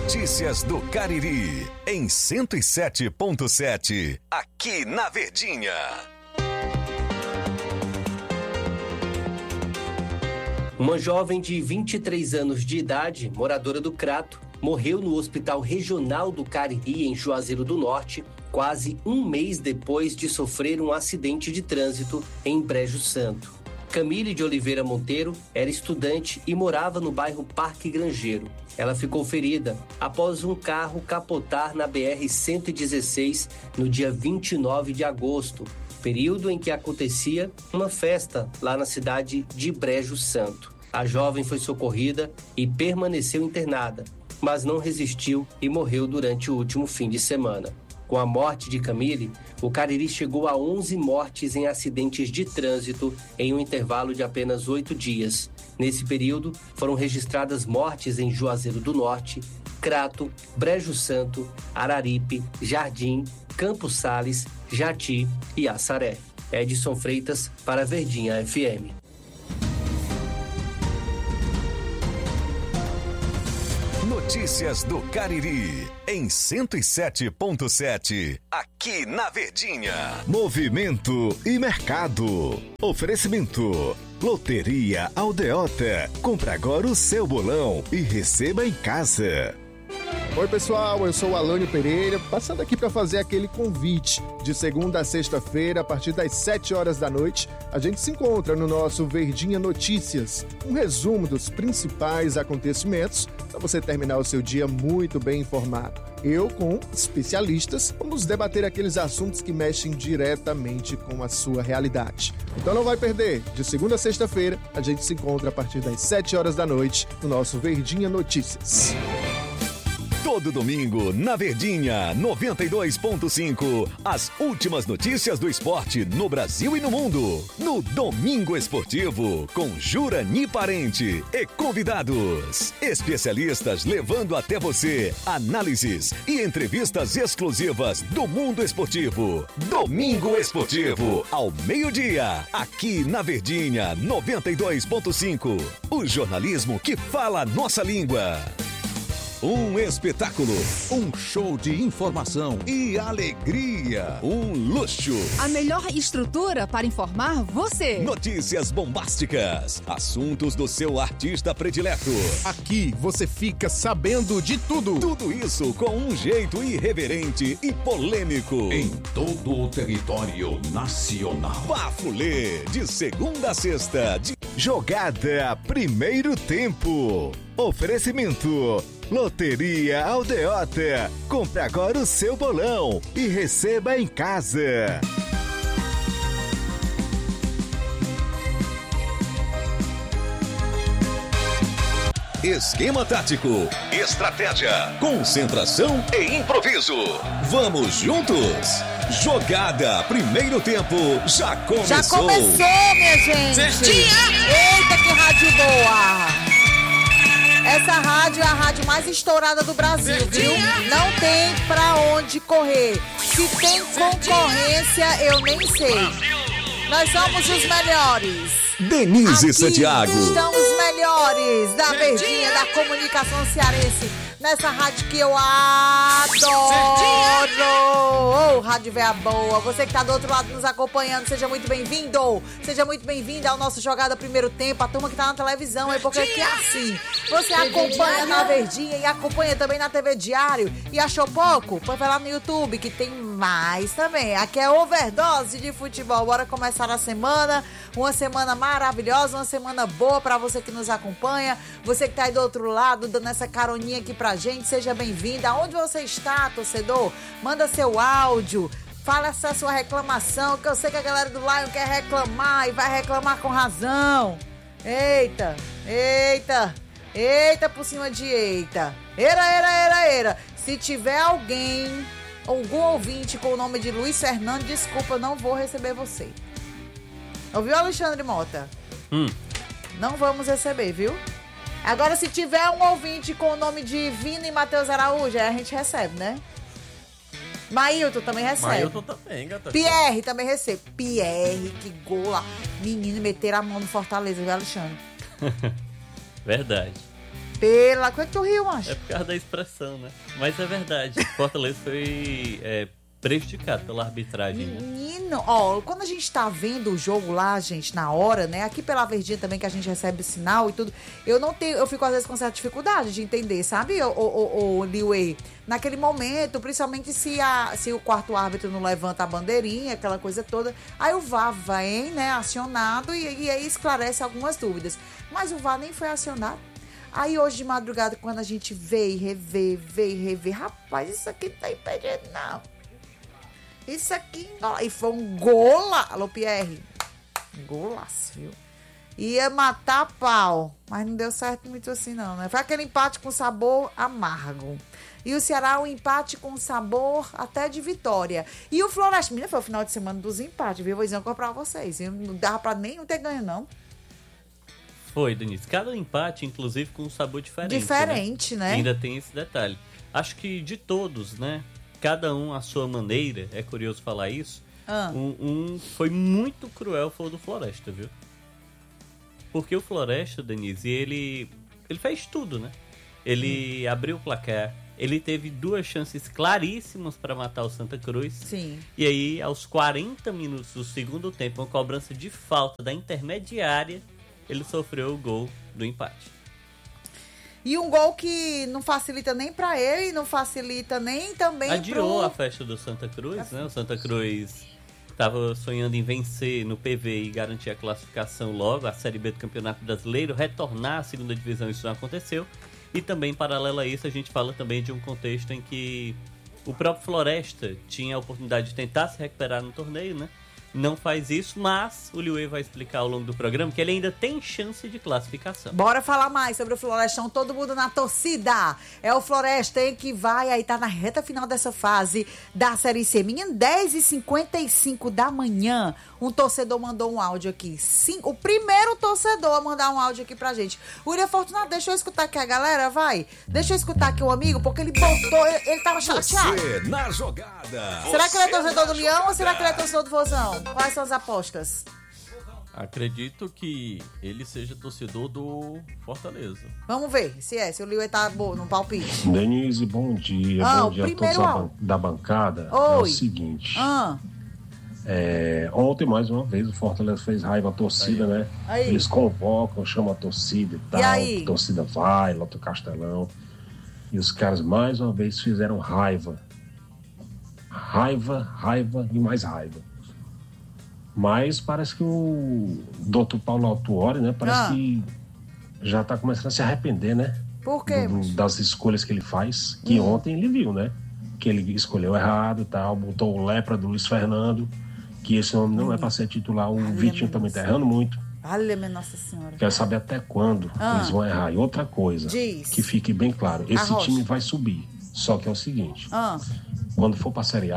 Notícias do Cariri, em 107.7, aqui na Verdinha. Uma jovem de 23 anos de idade, moradora do Crato, morreu no Hospital Regional do Cariri, em Juazeiro do Norte, quase um mês depois de sofrer um acidente de trânsito em Brejo Santo. Camille de Oliveira Monteiro era estudante e morava no bairro Parque Grangeiro. Ela ficou ferida após um carro capotar na BR-116 no dia 29 de agosto, período em que acontecia uma festa lá na cidade de Brejo Santo. A jovem foi socorrida e permaneceu internada, mas não resistiu e morreu durante o último fim de semana. Com a morte de Camille, o Cariri chegou a 11 mortes em acidentes de trânsito em um intervalo de apenas 8 dias. Nesse período, foram registradas mortes em Juazeiro do Norte, Crato, Brejo Santo, Araripe, Jardim, Campos Sales, Jati e Assaré. Edson Freitas para Verdinha FM. Notícias do Cariri, em 107.7, aqui na Verdinha. Movimento e mercado. Oferecimento. Loteria Aldeota. Compre agora o seu bolão e receba em casa. Oi pessoal, eu sou o Alânio Pereira, passando aqui para fazer aquele convite. De segunda a sexta-feira, a partir das 7 horas da noite, a gente se encontra no nosso Verdinha Notícias, um resumo dos principais acontecimentos para você terminar o seu dia muito bem informado. Eu, com especialistas, vamos debater aqueles assuntos que mexem diretamente com a sua realidade. Então não vai perder, de segunda a sexta-feira, a gente se encontra a partir das 7 horas da noite no nosso Verdinha Notícias. Todo domingo, na Verdinha 92.5, as últimas notícias do esporte no Brasil e no mundo. No Domingo Esportivo, com Jurani Parente e convidados. Especialistas levando até você análises e entrevistas exclusivas do mundo esportivo. Domingo Esportivo, ao meio-dia, aqui na Verdinha 92.5. O jornalismo que fala a nossa língua. Um espetáculo, um show de informação e alegria, um luxo. A melhor estrutura para informar você. Notícias bombásticas, assuntos do seu artista predileto. Aqui você fica sabendo de tudo. Tudo isso com um jeito irreverente e polêmico. Em todo o território nacional. Bafulê, de segunda a sexta. Jogada Primeiro Tempo. Oferecimento. Loteria Aldeota. Compre agora o seu bolão e receba em casa. Esquema tático, estratégia, concentração e improviso. Vamos juntos? Jogada Primeiro Tempo já começou. Já começou, minha gente. Eita, que rádio boa. Essa rádio é a rádio mais estourada do Brasil, viu? Não tem pra onde correr. Se tem concorrência, eu nem sei. Nós somos os melhores. Denise Aqui Santiago. estão os melhores da Verdinha, da comunicação cearense. Nessa rádio que eu adoro. Rádio Véia Boa. Você que tá do outro lado nos acompanhando, seja muito bem-vindo. Seja muito bem-vinda ao nosso Jogada Primeiro Tempo. A turma que tá na televisão, é porque aqui é assim. Você acompanha na Verdinha e acompanha também na TV Diário. E achou pouco? Foi lá no YouTube, que tem mais também. Aqui é Overdose de Futebol. Bora começar a semana. Uma semana maravilhosa, uma semana boa pra você que nos acompanha. Você que tá aí do outro lado, dando essa caroninha aqui pra gente, seja bem-vinda. Aonde você está, torcedor? Manda seu áudio, fala essa sua reclamação, que eu sei que a galera do Lion quer reclamar e vai reclamar com razão. Eita, eita, eita por cima de eita. Era. Se tiver alguém, algum ouvinte com o nome de Luiz Fernando, desculpa, eu não vou receber você. Ouviu, Alexandre Mota? Não vamos receber, viu? Agora, se tiver um ouvinte com o nome de Vina e Matheus Araújo, aí a gente recebe, né? Mailton também recebe. Mailton também, gata. Pierre também recebe. Pierre, que gol lá. Menino, meteram a mão no Fortaleza, viu, Alexandre? Verdade. Pela... Como é que tu riu, macho? É por causa da expressão, né? Mas é verdade. Fortaleza foi prejudicado pela arbitragem, né? Menino, ó, quando a gente tá vendo o jogo lá, gente, na hora, né? Aqui pela Verdinha também, que a gente recebe sinal e tudo, eu fico às vezes com certa dificuldade de entender, sabe, o Liuê? Naquele momento, principalmente se o quarto árbitro não levanta a bandeirinha, aquela coisa toda, aí o VAR vem, né, acionado e aí esclarece algumas dúvidas. Mas o VAR nem foi acionado. Aí hoje de madrugada, quando a gente vê e revê, rapaz, isso aqui não tá impedido, não. Isso aqui, e foi um gola. Alô, Pierre. Golaço, viu? Ia matar a pau, mas não deu certo muito assim, não, né? Foi aquele empate com sabor amargo. E o Ceará, um empate com sabor até de vitória. E o Floresta, menina, foi o final de semana dos empates, viu? Vou dizer pra vocês. Não dava pra nenhum ter ganho, não. Foi, Denise. Cada empate, inclusive, com um sabor diferente. Diferente, né? Ainda tem esse detalhe. Acho que de todos, né? Cada um à sua maneira, é curioso falar isso. Um foi muito cruel, foi o do Floresta, viu? Porque o Floresta, Denise, ele fez tudo, né? Ele abriu o placar, ele teve 2 chances claríssimas para matar o Santa Cruz. Sim. E aí, aos 40 minutos do segundo tempo, uma cobrança de falta da intermediária, ele sofreu o gol do empate. E um gol que não facilita nem pra ele, não facilita nem também Adiou a festa do Santa Cruz, né? O Santa Cruz estava sonhando em vencer no PV e garantir a classificação logo, a Série B do Campeonato Brasileiro, retornar à segunda divisão, isso não aconteceu. E também, paralelo a isso, a gente fala também de um contexto em que o próprio Floresta tinha a oportunidade de tentar se recuperar no torneio, né? Não faz isso, mas o Liuê vai explicar ao longo do programa que ele ainda tem chance de classificação. Bora falar mais sobre o Florestão, todo mundo na torcida. É o Floresta, hein, que vai aí, tá na reta final dessa fase da Série C. Minha, 10h55 da manhã, um torcedor mandou um áudio aqui. Sim, o primeiro torcedor a mandar um áudio aqui pra gente. William Fortunato, deixa eu escutar aqui a galera, vai. Deixa eu escutar aqui o amigo, porque ele botou, ele tava chateado. Você na jogada. Será que ele é torcedor do Leão ou será que ele é torcedor do Vozão? Quais são as apostas? Acredito que ele seja torcedor do Fortaleza. Vamos ver se o Liuê tá bom no palpite. Denise, bom dia. Bom dia a todos da bancada. Oi. É o seguinte. Ontem, mais uma vez, o Fortaleza fez raiva à torcida, né? Aí. Eles convocam, chamam a torcida e tal. E aí? A torcida vai, lota o Castelão. E os caras, mais uma vez, fizeram raiva. Raiva e mais raiva. Mas parece que o Dr. Paulo Autuori, né? Parece que já tá começando a se arrepender, né? Por quê? Das escolhas que ele faz. Que ontem ele viu, né? Que ele escolheu errado e tal. Botou o Lepra do Luiz Fernando. Que esse homem não é pra ser titular. O Vitinho também tá errando muito. Olha, minha Nossa Senhora. Quero saber até quando eles vão errar. E outra coisa, que fique bem claro. Esse time vai subir. Só que é o seguinte. Quando for pra Série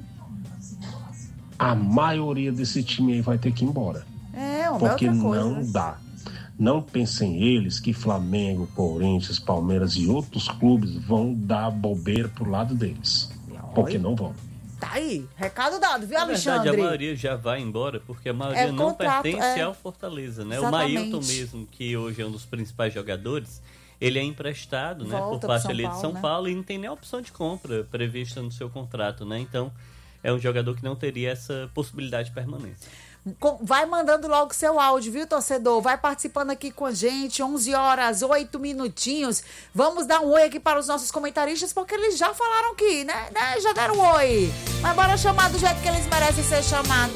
A maioria desse time aí vai ter que ir embora. Porque não dá. Não pensem eles que Flamengo, Corinthians, Palmeiras e outros clubes vão dar bobeira pro lado deles. Porque não vão. Tá aí, recado dado, viu, Alexandre? Na verdade, a maioria já vai embora, porque a maioria não pertence ao Fortaleza, né? Exatamente. O Mailton mesmo, que hoje é um dos principais jogadores, ele é emprestado, né, por parte ali de São Paulo, e não tem nem opção de compra prevista no seu contrato, né? Então, é um jogador que não teria essa possibilidade de permanência. Vai mandando logo seu áudio, viu, torcedor? Vai participando aqui com a gente, 11 horas, 8 minutinhos. Vamos dar um oi aqui para os nossos comentaristas, porque eles já falaram aqui, né? Já deram um oi. Mas bora chamar do jeito que eles merecem ser chamados.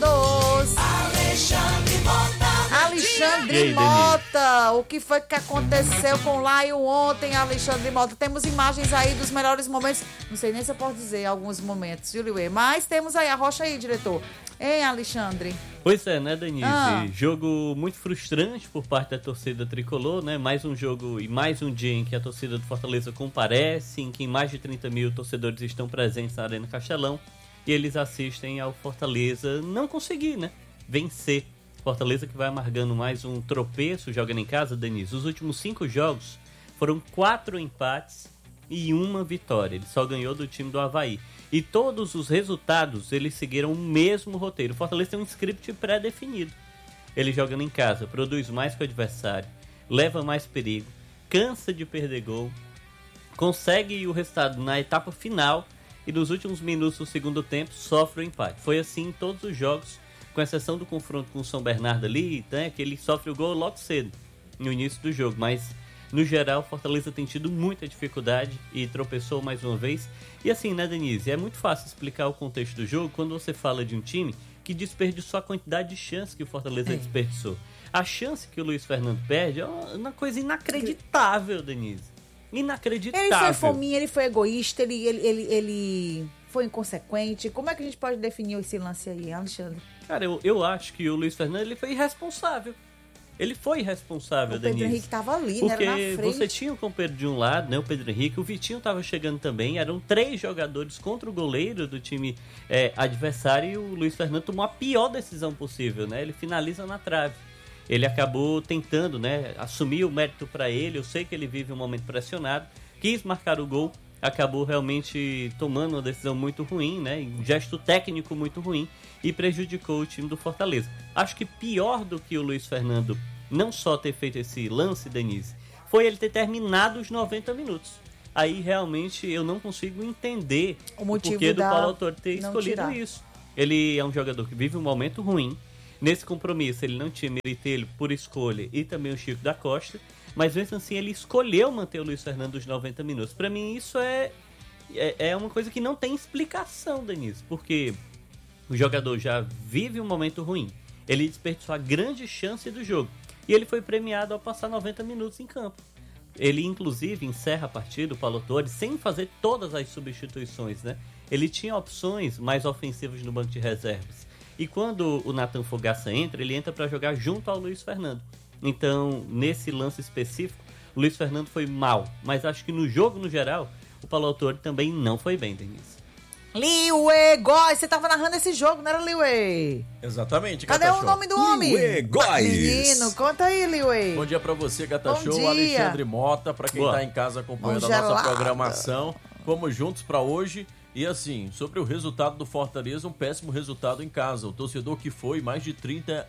Alexandre Mota, o que foi que aconteceu com o Lion ontem, Alexandre Mota? Temos imagens aí dos melhores momentos, não sei nem se eu posso dizer alguns momentos, viu, Liuê? Mas temos aí, arrocha aí, diretor. Hein, Alexandre? Pois é, né, Denise? Jogo muito frustrante por parte da torcida tricolor, né? Mais um jogo e mais um dia em que a torcida do Fortaleza comparece, em que mais de 30 mil torcedores estão presentes na Arena Castelão e eles assistem ao Fortaleza não conseguir, né? Vencer. Fortaleza que vai amargando mais um tropeço jogando em casa, Denise. Os últimos 5 jogos foram 4 empates e 1 vitória. Ele só ganhou do time do Avaí. E todos os resultados, eles seguiram o mesmo roteiro. O Fortaleza tem um script pré-definido. Ele jogando em casa, produz mais que o adversário, leva mais perigo, cansa de perder gol, consegue o resultado na etapa final e nos últimos minutos do segundo tempo sofre o empate. Foi assim em todos os jogos, com exceção do confronto com o São Bernardo ali, né, que ele sofre o gol logo cedo, no início do jogo, mas no geral, Fortaleza tem tido muita dificuldade e tropeçou mais uma vez. E assim, né, Denise? É muito fácil explicar o contexto do jogo quando você fala de um time que desperdiçou a quantidade de chances que o Fortaleza desperdiçou. A chance que o Luiz Fernando perde é uma coisa inacreditável, Denise. Inacreditável. Ele foi fominha, ele foi egoísta, ele foi inconsequente. Como é que a gente pode definir esse lance aí, Alexandre? Cara, eu acho que o Luiz Fernando ele foi irresponsável. Ele foi irresponsável, Denise. O Pedro Henrique tava ali, porque né? Era na frente. Você tinha o companheiro de um lado, né? O Pedro Henrique. O Vitinho tava chegando também. Eram 3 jogadores contra o goleiro do time adversário. E o Luiz Fernando tomou a pior decisão possível, né? Ele finaliza na trave. Ele acabou tentando, né? Assumir o mérito para ele. Eu sei que ele vive um momento pressionado. Quis marcar o gol. Acabou realmente tomando uma decisão muito ruim, né? Um gesto técnico muito ruim. E prejudicou o time do Fortaleza. Acho que pior do que o Luiz Fernando não só ter feito esse lance, Denise, foi ele ter terminado os 90 minutos. Aí realmente eu não consigo entender o porquê do Paulo Autuori ter escolhido isso. Ele é um jogador que vive um momento ruim. Nesse compromisso ele não tinha Meritelo por escolha e também o Chico da Costa. Mas mesmo assim ele escolheu manter o Luiz Fernando os 90 minutos. Para mim isso é uma coisa que não tem explicação, Denise. Porque o jogador já vive um momento ruim. Ele desperdiçou a grande chance do jogo. E ele foi premiado ao passar 90 minutos em campo. Ele, inclusive, encerra a partida, o Paulo Autuori, sem fazer todas as substituições, né? Ele tinha opções mais ofensivas no banco de reservas. E quando o Nathan Fogaça entra, ele entra para jogar junto ao Luiz Fernando. Então, nesse lance específico, o Luiz Fernando foi mal. Mas acho que no jogo, no geral, o Paulo Autuori também não foi bem, Denise. Liuê Góes, você tava narrando esse jogo, não era, Liuê? Exatamente, Cadê Gata o Show? nome do homem? Liuê Góes. Menino, conta aí, Liuê. Bom dia pra você, Gata Bom Show. dia. Alexandre Mota, pra quem tá em casa acompanhando a nossa programação. Vamos juntos pra hoje. E assim, sobre o resultado do Fortaleza, um péssimo resultado em casa. O torcedor que foi, mais de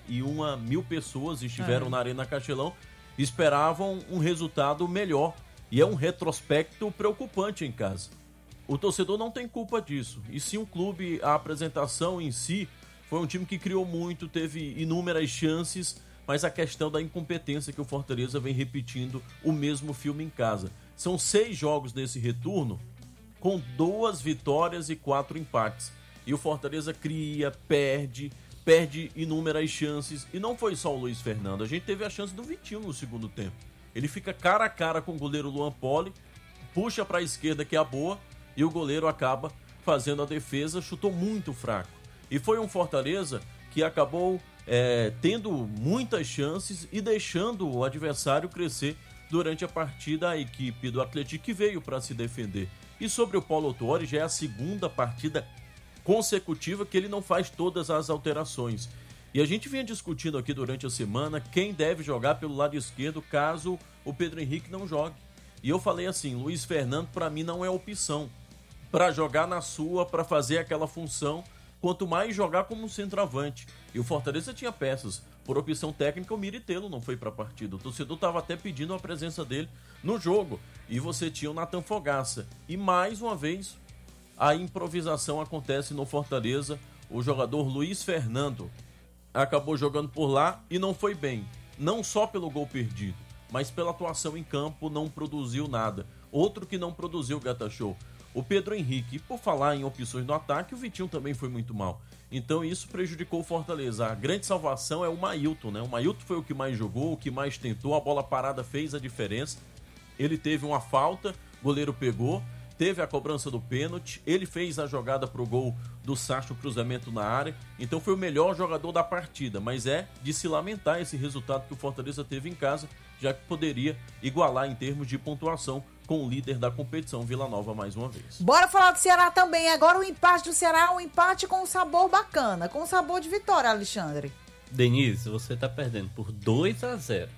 31 mil pessoas estiveram na Arena Castelão, esperavam um resultado melhor. E é um retrospecto preocupante em casa. O torcedor não tem culpa disso. E sim o clube, a apresentação em si, foi um time que criou muito, teve inúmeras chances, mas a questão da incompetência que o Fortaleza vem repetindo o mesmo filme em casa. São 6 jogos nesse retorno, com 2 vitórias e 4 empates. E o Fortaleza cria, perde inúmeras chances. E não foi só o Luiz Fernando, a gente teve a chance do Vitinho no segundo tempo. Ele fica cara a cara com o goleiro Luan Poli, puxa para a esquerda que é a boa, e o goleiro acaba fazendo a defesa, chutou muito fraco. E foi um Fortaleza que acabou tendo muitas chances e deixando o adversário crescer durante a partida. A equipe do Atlético que veio para se defender. E sobre o Paulo Autuori, já é a segunda partida consecutiva que ele não faz todas as alterações. E a gente vinha discutindo aqui durante a semana quem deve jogar pelo lado esquerdo caso o Pedro Henrique não jogue. E eu falei assim, Luiz Fernando para mim não é opção para jogar na sua, para fazer aquela função, quanto mais jogar como centroavante. E o Fortaleza tinha peças. Por opção técnica, o Meritelo não foi para a partida. O torcedor estava até pedindo a presença dele no jogo. E você tinha o Nathan Fogaça. E mais uma vez, a improvisação acontece no Fortaleza. O jogador Luiz Fernando acabou jogando por lá e não foi bem. Não só pelo gol perdido, mas pela atuação em campo, não produziu nada. Outro que não produziu, Gata Show, o Pedro Henrique. E por falar em opções no ataque, o Vitinho também foi muito mal. Então isso prejudicou o Fortaleza. A grande salvação é o Mailton, né? O Mailton foi o que mais jogou, o que mais tentou, a bola parada fez a diferença. Ele teve uma falta, o goleiro pegou, teve a cobrança do pênalti, ele fez a jogada pro gol do Sacha, o cruzamento na área. Então foi o melhor jogador da partida, mas é de se lamentar esse resultado que o Fortaleza teve em casa, já que poderia igualar em termos de pontuação com o líder da competição, Vila Nova, mais uma vez. Bora falar do Ceará também. Agora o empate do Ceará é um empate com um sabor bacana, com um sabor de vitória, Alexandre. Denise, você tá perdendo por 2-0.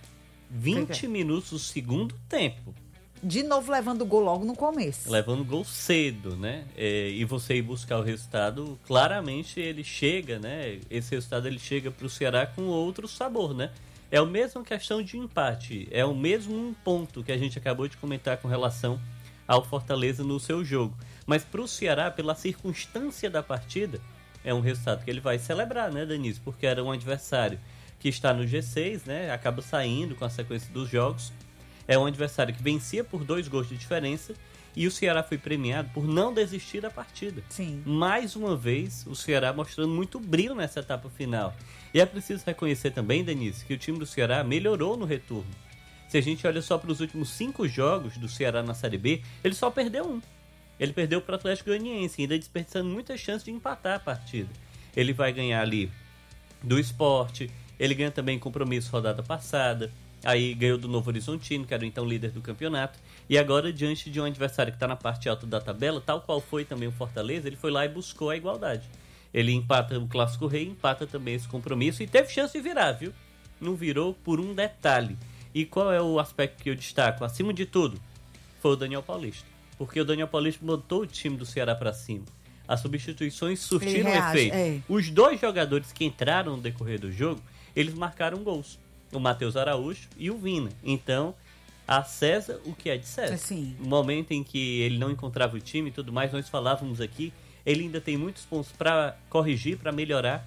20 minutos do segundo tempo. De novo levando o gol logo no começo. Levando o gol cedo, né? E você ir buscar o resultado, claramente ele chega, né? Esse resultado ele chega pro Ceará com outro sabor, né? É a mesma questão de empate, é o mesmo ponto que a gente acabou de comentar com relação ao Fortaleza no seu jogo. Mas para o Ceará, pela circunstância da partida, é um resultado que ele vai celebrar, né, Denise? Porque era um adversário que está no G6, né? Acaba saindo com a sequência dos jogos. É um adversário que vencia por 2 gols de diferença e o Ceará foi premiado por não desistir da partida. Sim. Mais uma vez, o Ceará mostrando muito brilho nessa etapa final. E é preciso reconhecer também, Denise, que o time do Ceará melhorou no retorno. Se a gente olha só para os últimos 5 jogos do Ceará na Série B, ele só perdeu 1. Ele perdeu para o Atlético Goianiense, ainda desperdiçando muitas chances de empatar a partida. Ele vai ganhar ali do Sport, ele ganha também Compromisso rodada passada, aí ganhou do Novo Horizontino, que era o então líder do campeonato, e agora diante de um adversário que está na parte alta da tabela, tal qual foi também o Fortaleza, ele foi lá e buscou a igualdade. Ele empata o Clássico Rei, empata também esse Compromisso e teve chance de virar, viu? Não virou por um detalhe. E qual é o aspecto que eu destaco? Acima de tudo, foi o Daniel Paulista. Porque o Daniel Paulista botou o time do Ceará para cima. As substituições surtiram efeito. Os 2 jogadores que entraram no decorrer do jogo, eles marcaram gols. O Matheus Araújo e o Vina. Então, a César o que é de César. Sim. No momento em que ele não encontrava o time e tudo mais, nós falávamos aqui, ele ainda tem muitos pontos para corrigir, para melhorar.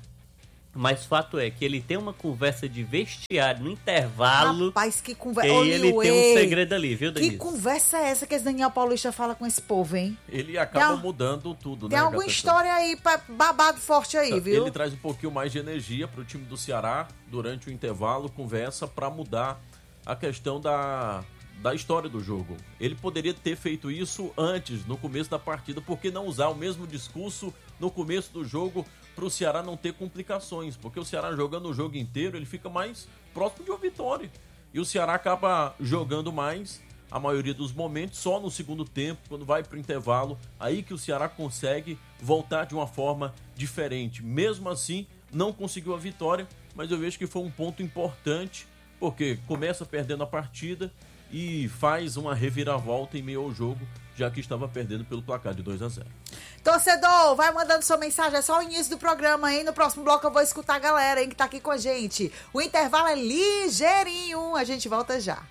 Mas fato é que ele tem uma conversa de vestiário no intervalo. Rapaz, que conversa. E ele tem um segredo ali, viu, Denise? Que conversa é essa que esse Daniel Paulista fala com esse povo, hein? Ele acaba mudando tudo, né? Tem alguma história aí, babado forte aí, viu? Ele traz um pouquinho mais de energia pro time do Ceará durante o intervalo, conversa para mudar a questão da história do jogo. Ele poderia ter feito isso antes, no começo da partida, por que não usar o mesmo discurso no começo do jogo para o Ceará não ter complicações? Porque o Ceará jogando o jogo inteiro, ele fica mais próximo de uma vitória. E o Ceará acaba jogando mais a maioria dos momentos, só no segundo tempo, quando vai para o intervalo, aí que o Ceará consegue voltar de uma forma diferente. Mesmo assim, não conseguiu a vitória, mas eu vejo que foi um ponto importante, porque começa perdendo a partida e faz uma reviravolta em meio ao jogo, já que estava perdendo pelo placar de 2-0. Torcedor, vai mandando sua mensagem, é só o início do programa, hein? No próximo bloco eu vou escutar a galera, hein, que tá aqui com a gente. O intervalo é ligeirinho, a gente volta já.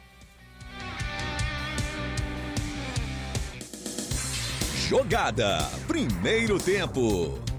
Jogada, primeiro tempo.